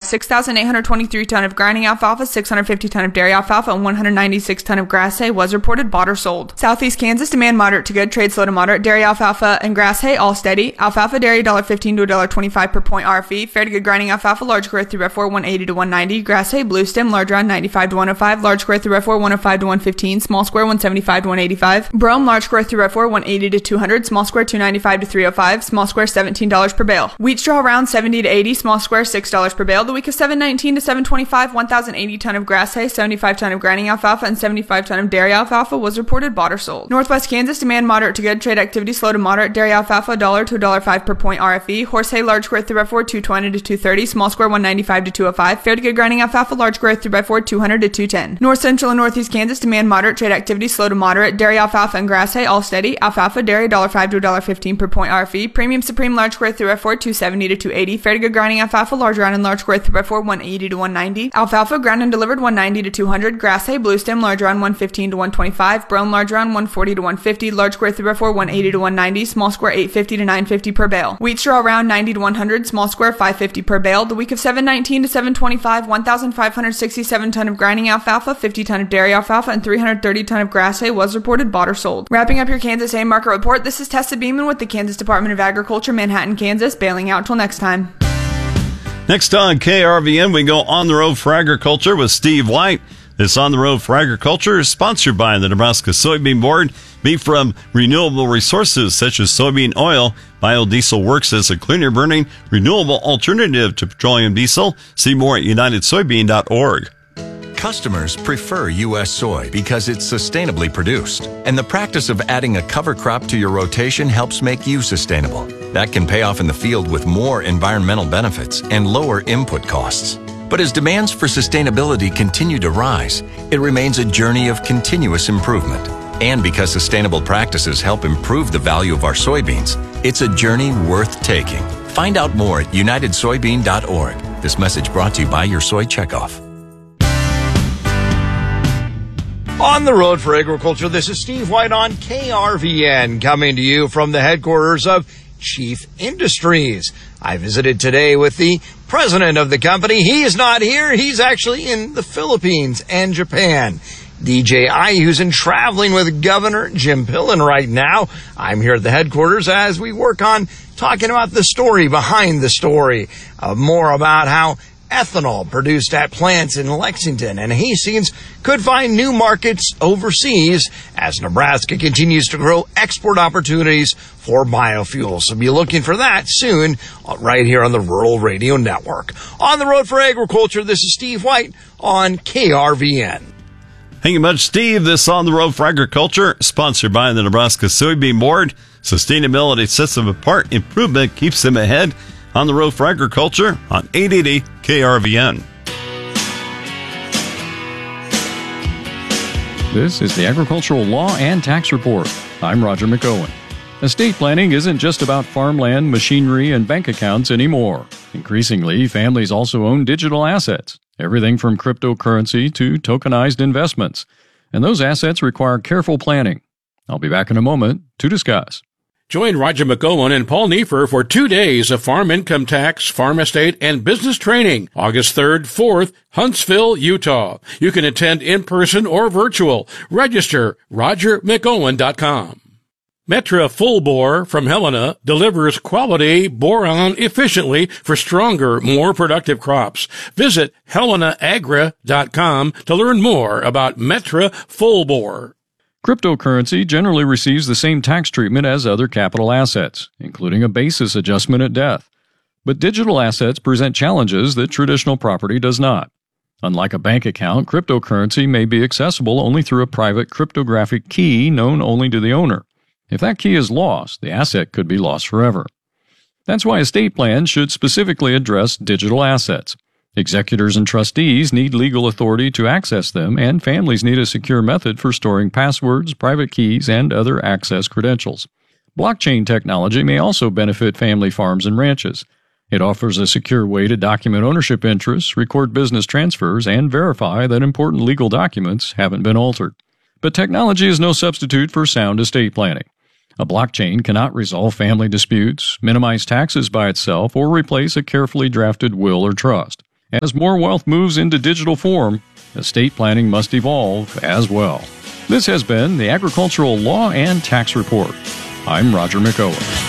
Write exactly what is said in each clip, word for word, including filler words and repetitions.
six thousand eight hundred twenty-three ton of grinding alfalfa, six hundred fifty ton of dairy alfalfa, and one hundred ninety-six ton of grass hay was reported bought or sold. Southeast Kansas, demand moderate to good, trade slow to moderate. Dairy alfalfa and grass hay all steady. Alfalfa dairy one dollar fifteen to one dollar twenty-five per point R F E. Fair to good grinding alfalfa, large growth three by four, one eighty to one ninety. Grass hay, blue stem, large round ninety-five to one oh five. Large square three by four, one oh five to one fifteen. Small square one seventy-five to one eighty-five. Brome, large square three by four, one eighty to two hundred. Small square two ninety-five to three oh five. Small square seventeen dollars per bale. Wheat straw round seventy to eighty. Small square six dollars per bale. The week of seven nineteen to seven twenty-five, one thousand eighty ton of grass hay, seventy-five ton of grinding alfalfa, and seventy-five ton of dairy alfalfa was reported bought or sold. Northwest Kansas, demand moderate to good, trade activity slow to moderate. Dairy alfalfa one dollar to one dollar five per point R F E. Horse hay, large square three by four, two twenty to two thirty. Small square one ninety-five to two oh five. Fair to good grinding alfalfa, large square three by four, two hundred to two ten. North Central and Northeast Kansas, demand moderate, trade activity slow to moderate. Dairy alfalfa and grass hay all steady. Alfalfa dairy one dollar five to one dollar fifteen per point R F E. Premium Supreme, large square three by four, two seventy to two eighty. Fair to good grinding alfalfa, large round and large square three by four, one eighty to one ninety. Alfalfa ground and delivered one ninety to two hundred. Grass hay, blue stem, large round one fifteen to one twenty-five. Brome, large round one forty to one fifty. Large square three by four, one eighty to one ninety. Small square eight fifty to nine fifty per bale. Wheat straw round ninety to one hundred. Small square five fifty per bale. The week of seven nineteen to seven twenty-five, one thousand five hundred sixty-seven ton of grinding alfalfa, fifty ton of dairy alfalfa, and three hundred thirty ton of grass hay was reported bought or sold. Wrapping up your Kansas hay market report, this is Tessa Beeman with the Kansas Department of Agriculture, Manhattan, Kansas, bailing out till next time. Next on K R V N, we go on the road for agriculture with Steve White. This On the Road for Agriculture is sponsored by the Nebraska Soybean Board. Beef from renewable resources such as soybean oil. Biodiesel works as a cleaner burning, renewable alternative to petroleum diesel. See more at united soybean dot org. Customers prefer U S soy because it's sustainably produced, and the practice of adding a cover crop to your rotation helps make you sustainable. That can pay off in the field with more environmental benefits and lower input costs. But as demands for sustainability continue to rise, it remains a journey of continuous improvement. And because sustainable practices help improve the value of our soybeans, it's a journey worth taking. Find out more at united soybean dot org. This message brought to you by your Soy Checkoff. On the road for agriculture, this is Steve White on K R V N, coming to you from the headquarters of Chief Industries. I visited today with the president of the company. He is not here. He's actually in the Philippines and Japan. D J Ayusen traveling with Governor Jim Pillen right now. I'm here at the headquarters as we work on talking about the story behind the story, uh, more about how ethanol produced at plants in Lexington and Hastings could find new markets overseas as Nebraska continues to grow export opportunities for biofuels. So be looking for that soon right here on the Rural Radio Network. On the road for agriculture, this is Steve White on K R V N. Thank you much, Steve. This On the Road for Agriculture, sponsored by the Nebraska Soybean Board. Sustainability sets them apart. Improvement keeps them ahead. On the Road for Agriculture on eight eighty K R V N. This is the Agricultural Law and Tax Report. I'm Roger McOwen. Estate planning isn't just about farmland, machinery, and bank accounts anymore. Increasingly, families also own digital assets, everything from cryptocurrency to tokenized investments. And those assets require careful planning. I'll be back in a moment to discuss. Join Roger McOwen and Paul Neiffer for two days of farm income tax, farm estate, and business training. August third, fourth, Huntsville, Utah. You can attend in person or virtual. Register roger mcowen dot com. Metra Full Bore from Helena delivers quality boron efficiently for stronger, more productive crops. Visit helena agra dot com to learn more about Metra Full Bore. Cryptocurrency generally receives the same tax treatment as other capital assets, including a basis adjustment at death. But digital assets present challenges that traditional property does not. Unlike a bank account, cryptocurrency may be accessible only through a private cryptographic key known only to the owner. If that key is lost, the asset could be lost forever. That's why estate plans should specifically address digital assets. Executors and trustees need legal authority to access them, and families need a secure method for storing passwords, private keys, and other access credentials. Blockchain technology may also benefit family farms and ranches. It offers a secure way to document ownership interests, record business transfers, and verify that important legal documents haven't been altered. But technology is no substitute for sound estate planning. A blockchain cannot resolve family disputes, minimize taxes by itself, or replace a carefully drafted will or trust. As more wealth moves into digital form, estate planning must evolve as well. This has been the Agricultural Law and Tax Report. I'm Roger McOwen.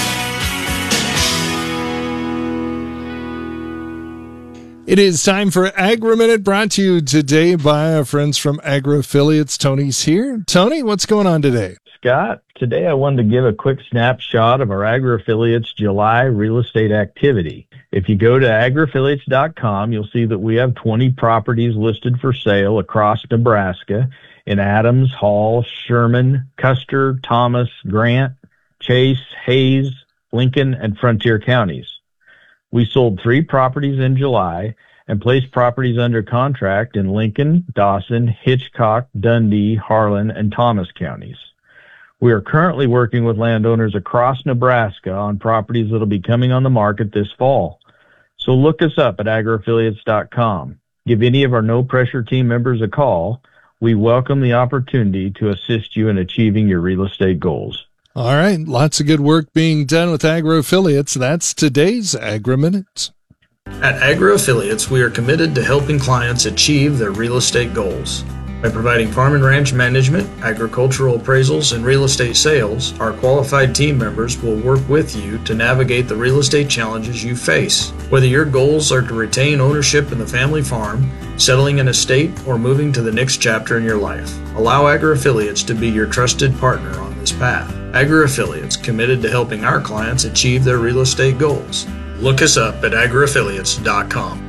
It is time for Agri-Minute, brought to you today by our friends from Agri-Affiliates. Tony's here. Tony, what's going on today? Scott, today I wanted to give a quick snapshot of our Agri-Affiliates July real estate activity. If you go to agri affiliates dot com, you'll see that we have twenty properties listed for sale across Nebraska in Adams, Hall, Sherman, Custer, Thomas, Grant, Chase, Hayes, Lincoln, and Frontier counties. We sold three properties in July and placed properties under contract in Lincoln, Dawson, Hitchcock, Dundee, Harlan, and Thomas counties. We are currently working with landowners across Nebraska on properties that will be coming on the market this fall. So look us up at agri affiliates dot com. Give any of our no-pressure team members a call. We welcome the opportunity to assist you in achieving your real estate goals. All right, lots of good work being done with Agri-Affiliates. That's today's Agri-Minute. At Agri-Affiliates, we are committed to helping clients achieve their real estate goals. By providing farm and ranch management, agricultural appraisals, and real estate sales, our qualified team members will work with you to navigate the real estate challenges you face. Whether your goals are to retain ownership in the family farm, settling an estate, or moving to the next chapter in your life, allow Agri-Affiliates to be your trusted partner on this path. Agri-Affiliates, committed to helping our clients achieve their real estate goals. Look us up at agri affiliates dot com.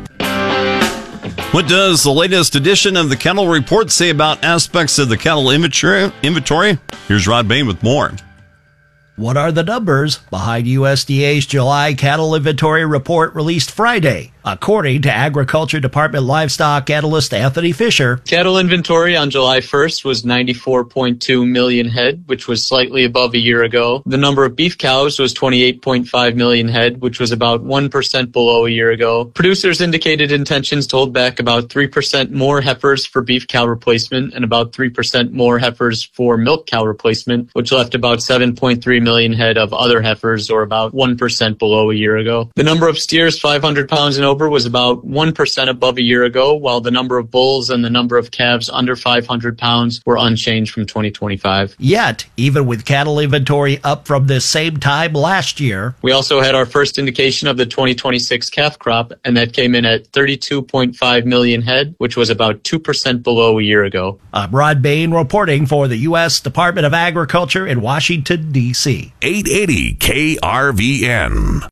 What does the latest edition of the Cattle Report say about aspects of the cattle inventory? Here's Rod Bain with more. What are the numbers behind U S D A's July cattle inventory report released Friday? According to Agriculture Department livestock analyst Anthony Fisher, cattle inventory on July first was ninety-four point two million head, which was slightly above a year ago. The number of beef cows was twenty-eight point five million head, which was about one percent below a year ago. Producers indicated intentions to hold back about three percent more heifers for beef cow replacement and about three percent more heifers for milk cow replacement, which left about seven point three million head of other heifers, or about one percent below a year ago. The number of steers five hundred pounds and over was about one percent above a year ago, while the number of bulls and the number of calves under five hundred pounds were unchanged from twenty twenty-five. Yet, even with cattle inventory up from this same time last year, we also had our first indication of the twenty twenty-six calf crop, and that came in at thirty-two point five million head, which was about two percent below a year ago. I'm Rod Bain reporting for the U S Department of Agriculture in Washington, D C eight eighty K R V N.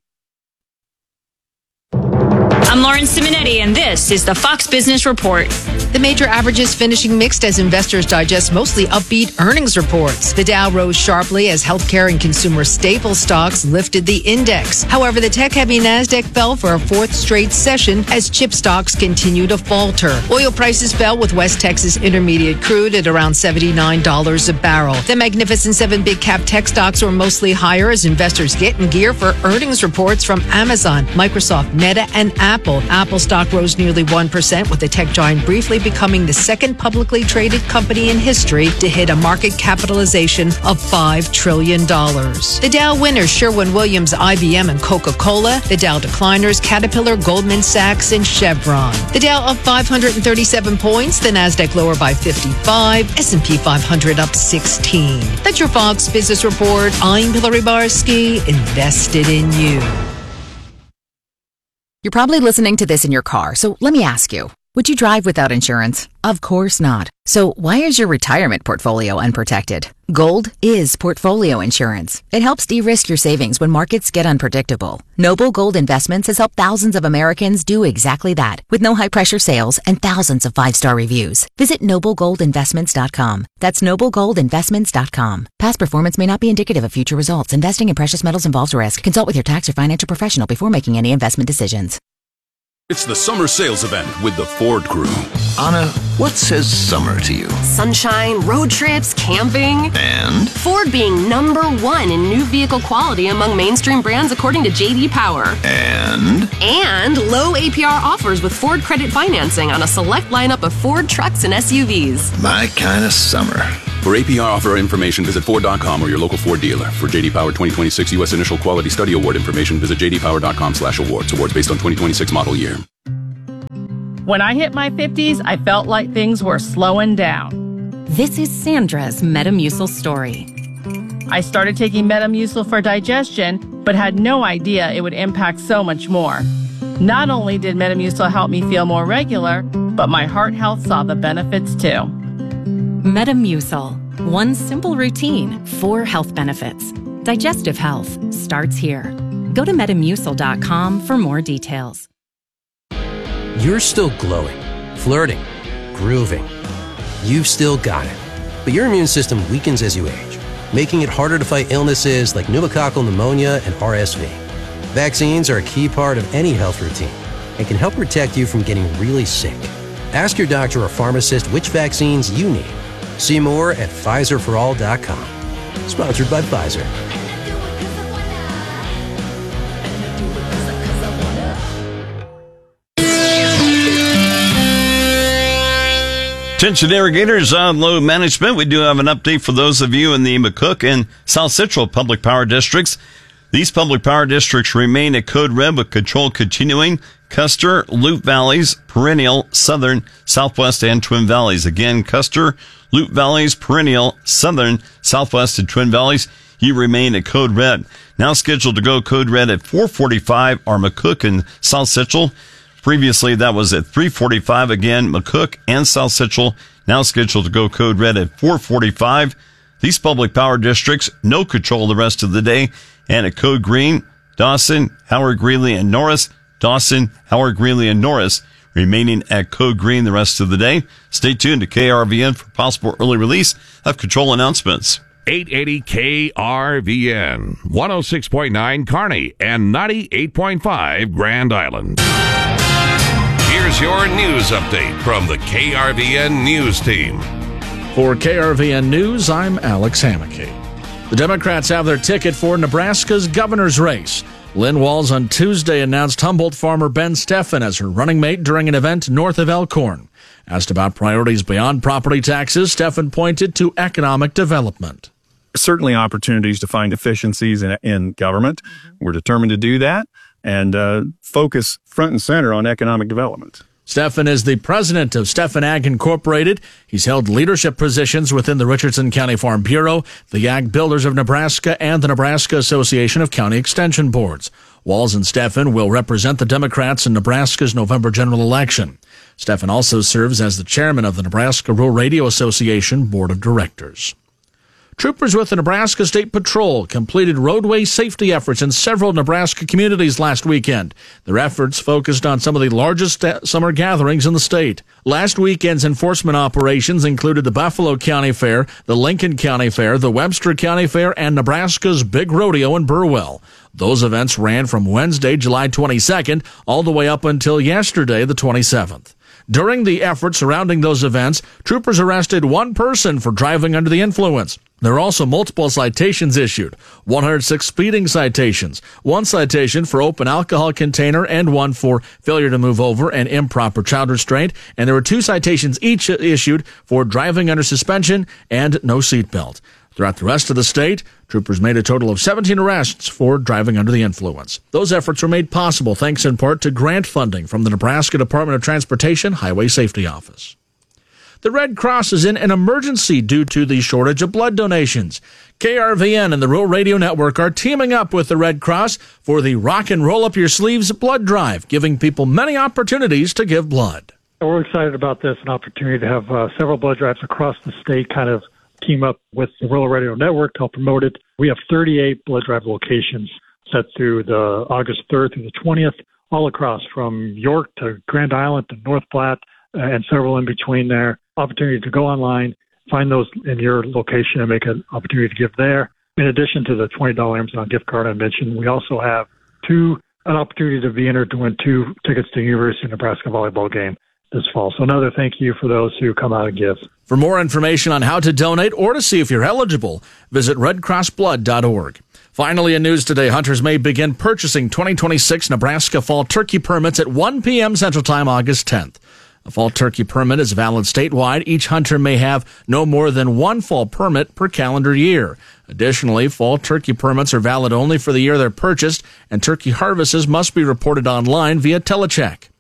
I'm Lauren Simonetti, and this is the Fox Business Report. The major averages finishing mixed as investors digest mostly upbeat earnings reports. The Dow rose sharply as healthcare and consumer staple stocks lifted the index. However, the tech-heavy Nasdaq fell for a fourth straight session as chip stocks continue to falter. Oil prices fell with West Texas Intermediate crude at around seventy-nine dollars a barrel. The Magnificent Seven big cap tech stocks were mostly higher as investors get in gear for earnings reports from Amazon, Microsoft, Meta, and Apple. Apple stock rose nearly one percent, with the tech giant briefly becoming the second publicly traded company in history to hit a market capitalization of five trillion dollars. The Dow winners, Sherwin-Williams, I B M, and Coca-Cola. The Dow decliners, Caterpillar, Goldman Sachs, and Chevron. The Dow up five hundred thirty-seven points, the Nasdaq lower by fifty-five, S and P five hundred up sixteen. That's your Fox Business Report. I'm Hillary Barsky, invested in you. You're probably listening to this in your car, so let me ask you, would you drive without insurance? Of course not. So why is your retirement portfolio unprotected? Gold is portfolio insurance. It helps de-risk your savings when markets get unpredictable. Noble Gold Investments has helped thousands of Americans do exactly that, with no high-pressure sales and thousands of five-star reviews. Visit noble gold investments dot com. That's noble gold investments dot com. Past performance may not be indicative of future results. Investing in precious metals involves risk. Consult with your tax or financial professional before making any investment decisions. It's the summer sales event with the Ford Crew. Anna, what says summer to you? Sunshine, road trips, camping. And? Ford being number one in new vehicle quality among mainstream brands according to J D Power. And? And low A P R offers with Ford credit financing on a select lineup of Ford trucks and S U Vs. My kind of summer. For A P R offer information, visit Ford dot com or your local Ford dealer. For J D Power twenty twenty-six U S Initial Quality Study Award information, visit J D Power dot com slash awards. Awards based on twenty twenty-six model year. When I hit my fifties, I felt like things were slowing down. This is Sandra's Metamucil story. I started taking Metamucil for digestion, but had no idea it would impact so much more. Not only did Metamucil help me feel more regular, but my heart health saw the benefits too. Metamucil. One simple routine, four health benefits. Digestive health starts here. Go to metamucil dot com for more details. You're still glowing, flirting, grooving. You've still got it. But your immune system weakens as you age, making it harder to fight illnesses like pneumococcal pneumonia and R S V. Vaccines are a key part of any health routine and can help protect you from getting really sick. Ask your doctor or pharmacist which vaccines you need. See more at Pfizer for all dot com. Sponsored by Pfizer. Attention irrigators on load management. We do have an update for those of you in the McCook and South Central public power districts. These public power districts remain at code red with control continuing. Custer, Loup Valleys, Perennial, Southern, Southwest, and Twin Valleys. Again, Custer, Loup Valleys, Perennial, Southern, Southwest, and Twin Valleys. You remain at code red. Now scheduled to go code red at four forty-five are McCook and South Central. Previously, that was at three forty-five. Again, McCook and South Central now scheduled to go code red at four forty-five. These public power districts, no control the rest of the day. And at code green, Dawson, Howard, Greeley, and Norris. Dawson, Howard, Greeley, and Norris remaining at code green the rest of the day. Stay tuned to K R V N for possible early release of control announcements. eight eighty K R V N, one oh six point nine Kearney, and ninety-eight point five Grand Island. Here's your news update from the K R V N News Team. For K R V N News, I'm Alex Hammocky. The Democrats have their ticket for Nebraska's governor's race. Lynn Walls on Tuesday announced Humboldt farmer Ben Steffen as her running mate during an event north of Elkhorn. Asked about priorities beyond property taxes, Steffen pointed to economic development. Certainly opportunities to find efficiencies in, in government. We're determined to do that and uh, focus front and center on economic development. Steffen is the president of Steffen Ag Incorporated. He's held leadership positions within the Richardson County Farm Bureau, the Ag Builders of Nebraska, and the Nebraska Association of County Extension Boards. Walls and Steffen will represent the Democrats in Nebraska's November general election. Steffen also serves as the chairman of the Nebraska Rural Radio Association Board of Directors. Troopers with the Nebraska State Patrol completed roadway safety efforts in several Nebraska communities last weekend. Their efforts focused on some of the largest summer gatherings in the state. Last weekend's enforcement operations included the Buffalo County Fair, the Lincoln County Fair, the Webster County Fair, and Nebraska's Big Rodeo in Burwell. Those events ran from Wednesday, July twenty-second, all the way up until yesterday, the twenty-seventh. During the effort surrounding those events, troopers arrested one person for driving under the influence. There are also multiple citations issued, one hundred six speeding citations, one citation for open alcohol container, and one for failure to move over and improper child restraint. And there were two citations each issued for driving under suspension and no seatbelt. Throughout the rest of the state, troopers made a total of seventeen arrests for driving under the influence. Those efforts were made possible thanks in part to grant funding from the Nebraska Department of Transportation Highway Safety Office. The Red Cross is in an emergency due to the shortage of blood donations. K R V N and the Rural Radio Network are teaming up with the Red Cross for the Rock and Roll Up Your Sleeves blood drive, giving people many opportunities to give blood. We're excited about this, an opportunity to have uh, several blood drives across the state kind of team up with the Rural Radio Network to help promote it. We have thirty-eight blood drive locations set through the August third through the twentieth, all across from York to Grand Island to North Platte uh, and several in between there. Opportunity to go online, find those in your location and make an opportunity to give there. In addition to the twenty dollars Amazon gift card I mentioned, we also have two an opportunity to be entered to win two tickets to the University of Nebraska volleyball game this fall. So another thank you for those who come out and give. For more information on how to donate or to see if you're eligible, visit red cross blood dot org. Finally, in news today, hunters may begin purchasing twenty twenty-six Nebraska fall turkey permits at one p.m. Central Time, August tenth. A fall turkey permit is valid statewide. Each hunter may have no more than one fall permit per calendar year. Additionally, fall turkey permits are valid only for the year they're purchased, and turkey harvests must be reported online via telecheck.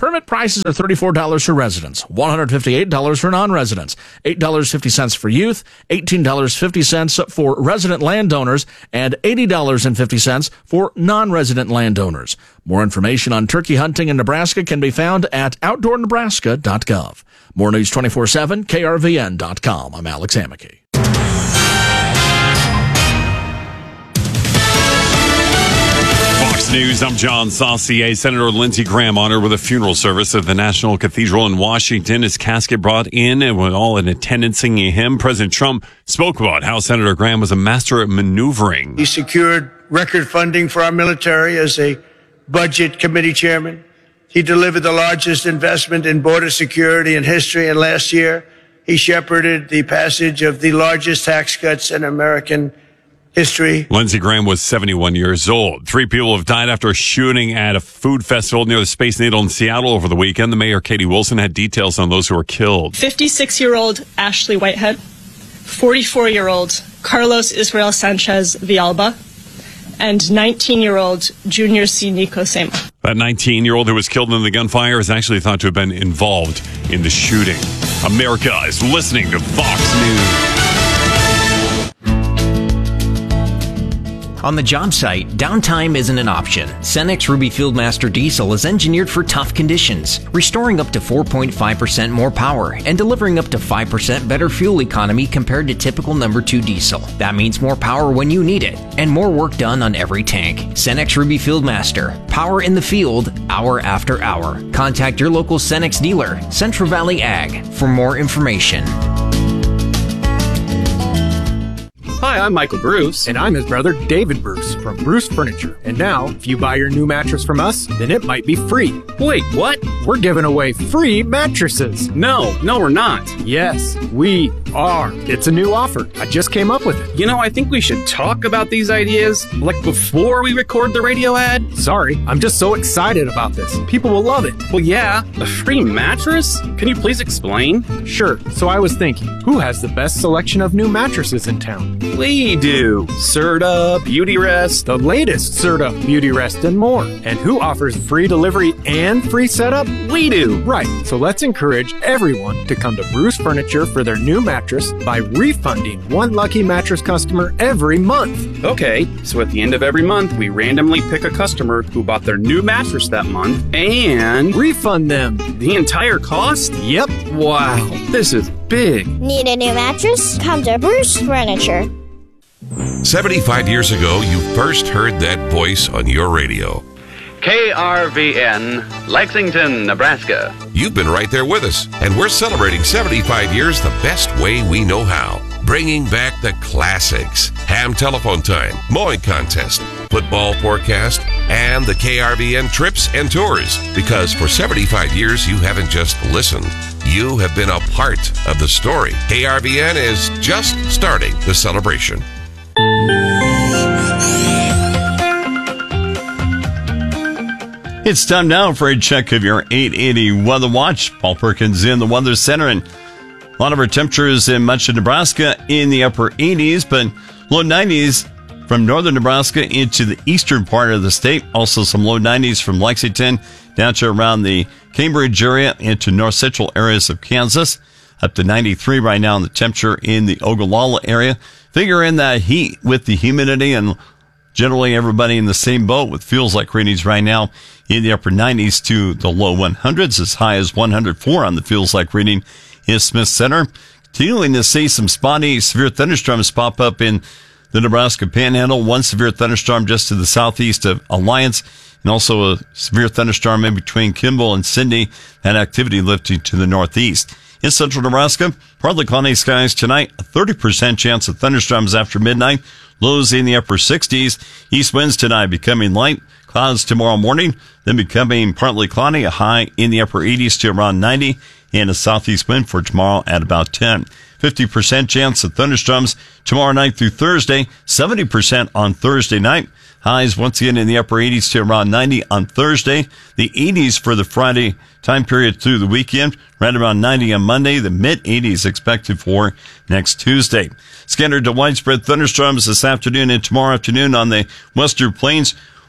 Permit prices are thirty-four dollars for residents, one hundred fifty-eight dollars for non-residents, eight dollars and fifty cents for youth, eighteen dollars and fifty cents for resident landowners, and eighty dollars and fifty cents for non-resident landowners. More information on turkey hunting in Nebraska can be found at outdoor nebraska dot gov. More news twenty-four seven, K R V N dot com. I'm Alex Hammack. Fox News, I'm John Saucier. Senator Lindsey Graham honored with a funeral service at the National Cathedral in Washington. His casket brought in and with all in attendance singing a hymn. President Trump spoke about how Senator Graham was a master at maneuvering. He secured record funding for our military as a budget committee chairman. He delivered the largest investment in border security in history, and last year he shepherded the passage of the largest tax cuts in American history. Lindsey Graham was seventy-one years old. Three people have died after a shooting at a food festival near the Space Needle in Seattle over the weekend. The mayor, Katie Wilson, had details on those who were killed. fifty-six-year-old Ashley Whitehead, forty-four-year-old Carlos Israel Sanchez Villalba, and nineteen-year-old Junior C. Nico Sema. That nineteen-year-old who was killed in the gunfire is actually thought to have been involved in the shooting. America is listening to Fox News. On the job site, downtime isn't an option. Cenex Ruby Fieldmaster Diesel is engineered for tough conditions, restoring up to four point five percent more power and delivering up to five percent better fuel economy compared to typical number two diesel. That means more power when you need it, and more work done on every tank. Cenex Ruby Fieldmaster, power in the field, hour after hour. Contact your local Cenex dealer, Central Valley Ag, for more information. Hi, I'm Michael Bruce. And I'm his brother, David Bruce, from Bruce Furniture. And now, if you buy your new mattress from us, then it might be free. Wait, what? We're giving away free mattresses. No, no, we're not. Yes, we are. It's a new offer. I just came up with it. You know, I think we should talk about these ideas, like before we record the radio ad. Sorry, I'm just so excited about this. People will love it. Well, yeah, a free mattress? Can you please explain? Sure. So I was thinking, who has the best selection of new mattresses in town? We do. Serta, Beautyrest, the latest Serta, Beautyrest, and more. And who offers free delivery and free setup? We do. Right. So let's encourage everyone to come to Bruce Furniture for their new mattress by refunding one lucky mattress customer every month. Okay, so at the end of every month, we randomly pick a customer who bought their new mattress that month and refund them the entire cost? Yep. Wow, this is big. Need a new mattress? Come to Bruce Furniture. seventy-five years ago, you first heard that voice on your radio. K R V N, Lexington, Nebraska. You've been right there with us, and we're celebrating seventy-five years the best way we know how. Bringing back the classics. Ham telephone time, mowing contest, football forecast, and the K R V N trips and tours. Because for seventy-five years, you haven't just listened. You have been a part of the story. K R V N is just starting the celebration. It's time now for a check of your eight eighty Weather Watch. Paul Perkins in the Weather Center, and a lot of our temperatures in much of Nebraska in the upper eighties, but low nineties from northern Nebraska into the eastern part of the state. Also some low nineties from Lexington down to around the Cambridge area into north central areas of Kansas. Up to ninety-three right now in the temperature in the Ogallala area. Figure in that heat with the humidity, and generally everybody in the same boat with feels like readings right now in the upper nineties to the low one hundreds, as high as one hundred four on the feels like reading in Smith Center. Continuing to see some spotty severe thunderstorms pop up in the Nebraska Panhandle. One severe thunderstorm just to the southeast of Alliance, and also a severe thunderstorm in between Kimball and Cindy. That activity lifting to the northeast. In central Nebraska, partly cloudy skies tonight, a thirty percent chance of thunderstorms after midnight, lows in the upper sixties. East winds tonight becoming light, clouds tomorrow morning, then becoming partly cloudy, a high in the upper eighties to around ninety, and a southeast wind for tomorrow at about ten. fifty percent chance of thunderstorms tomorrow night through Thursday, seventy percent on Thursday night. Highs once again in the upper eighties to around ninety on Thursday. The eighties for the Friday time period through the weekend. Right around ninety on Monday. The mid eighties expected for next Tuesday. Scattered to widespread thunderstorms this afternoon and tomorrow afternoon on the western plains.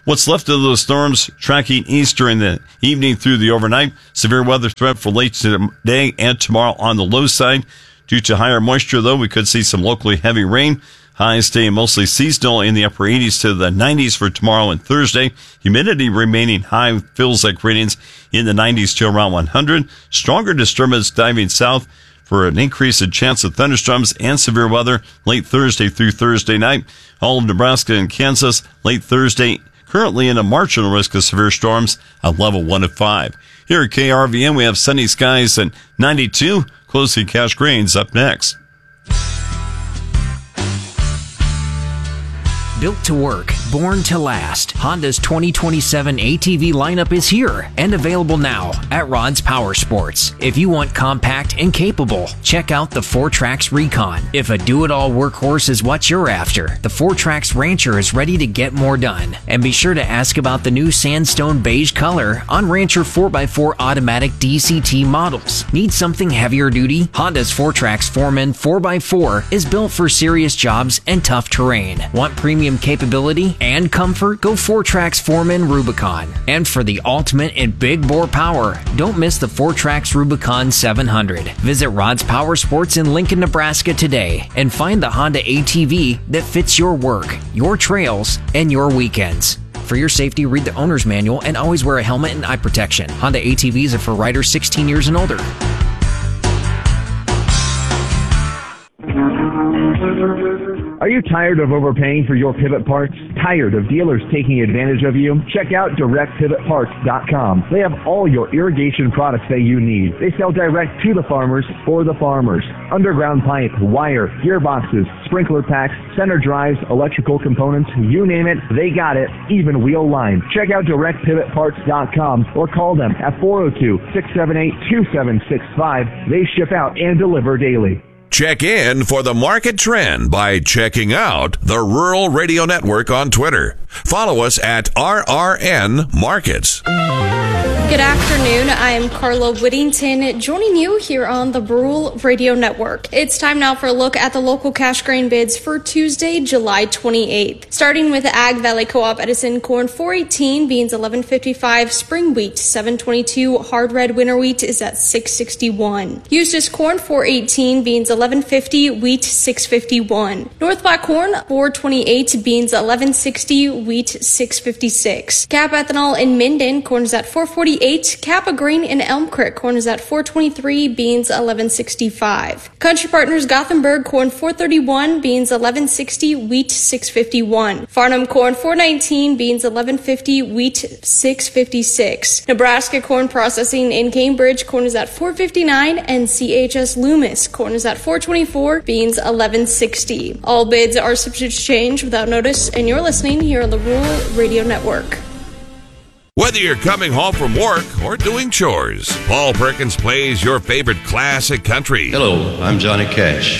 What's left of those storms tracking east during the evening through the overnight. Severe weather threat for late today and tomorrow on the low side. Due to higher moisture, though, we could see some locally heavy rain. Highs staying mostly seasonal in the upper eighties to the nineties for tomorrow and Thursday. Humidity remaining high, feels like readings in the nineties to around one hundred. Stronger disturbance diving south for an increase in chance of thunderstorms and severe weather late Thursday through Thursday night. All of Nebraska and Kansas late Thursday, currently in a marginal risk of severe storms at level one of five. Here at K R V N, we have sunny skies at ninety-two. Closely Cash Grains up next. Built to work, born to last. Honda's twenty twenty-seven A T V lineup is here and available now at Rod's Power Sports. If you want compact and capable, check out the four Trax Recon. If a do-it-all workhorse is what you're after, the four Trax Rancher is ready to get more done. And be sure to ask about the new sandstone beige color on Rancher four by four automatic D C T models. Need something heavier duty? Honda's four Trax Foreman four by four is built for serious jobs and tough terrain. Want premium capability and comfort? Go four Trax Foreman Rubicon. And for the ultimate in big bore power, don't miss the four Trax Rubicon seven hundred. Visit Rod's Power Sports in Lincoln, Nebraska today and find the Honda A T V that fits your work, your trails, and your weekends. For your safety, read the owner's manual and always wear a helmet and eye protection. Honda A T Vs are for riders sixteen years and older. Are you tired of overpaying for your pivot parts? Tired of dealers taking advantage of you? Check out direct pivot parts dot com. They have all your irrigation products that you need. They sell direct to the farmers for the farmers. Underground pipe, wire, gearboxes, sprinkler packs, center drives, electrical components, you name it, they got it, even wheel line. Check out direct pivot parts dot com or call them at four oh two, six seven eight, two seven six five. They ship out and deliver daily. Check in for the market trend by checking out the Rural Radio Network on Twitter. Follow us at R R N Markets. Good afternoon. I am Carla Whittington joining you here on the Rural Radio Network. It's time now for a look at the local cash grain bids for Tuesday, July twenty-eighth. Starting with Ag Valley Co-op Edison corn four eighteen, beans eleven fifty-five, spring wheat seven twenty-two, hard red winter wheat is at six sixty-one. Eustis corn four eighteen, beans eleven fifty, wheat six fifty-one. North Platte corn four twenty-eight, beans eleven sixty, wheat six fifty-six. Cap ethanol in Minden, corn is at four forty-eight. Kappa Green in Elm Creek, corn is at four twenty-three, beans eleven sixty-five. Country Partners Gothenburg, corn four thirty-one, beans eleven sixty, wheat six fifty-one. Farnham corn four nineteen, beans eleven fifty, wheat six fifty-six. Nebraska corn processing in Cambridge, corn is at four fifty-nine, and C H S Loomis, corn is at four twenty-four, beans eleven sixty. All bids are subject to change without notice, and you're listening here on the Rural Radio Network. Whether you're coming home from work or doing chores, Paul Perkins plays your favorite classic country. Hello, I'm Johnny Cash.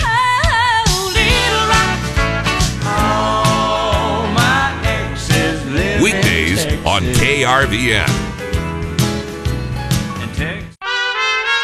Weekdays on K R V N.